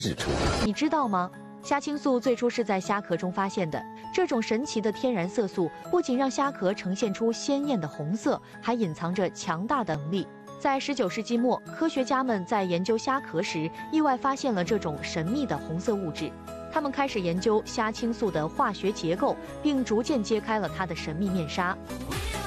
日出。 你知道吗？虾青素最初是在虾壳中发现的。这种神奇的天然色素不仅让虾壳呈现出鲜艳的红色，还隐藏着强大的能力。在19世纪末，科学家们在研究虾壳时，意外发现了这种神秘的红色物质。他们开始研究虾青素的化学结构，并逐渐揭开了它的神秘面纱。